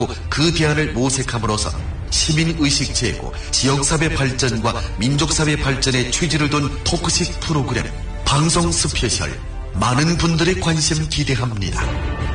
그 대안을 모색함으로써 시민의식 제고, 지역사회 발전과 민족사회 발전의 취지를 둔 토크식 프로그램 방송 스페셜, 많은 분들의 관심 기대합니다.